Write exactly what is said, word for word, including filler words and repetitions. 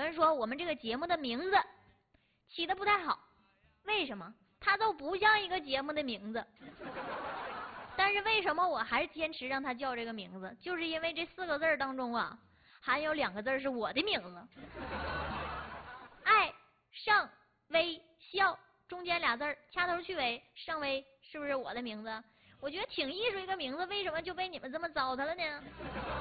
有人说我们这个节目的名字起的不太好，为什么？它都不像一个节目的名字。但是为什么我还是坚持让它叫这个名字？就是因为这四个字当中啊，还有两个字是我的名字，爱上微笑，中间俩字掐头去尾，上微是不是我的名字？我觉得挺艺术一个名字，为什么就被你们这么糟蹋了呢？